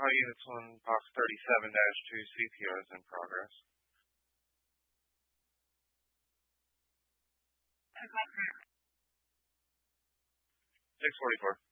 All units 1, box 37-2, CPR is in progress. 644.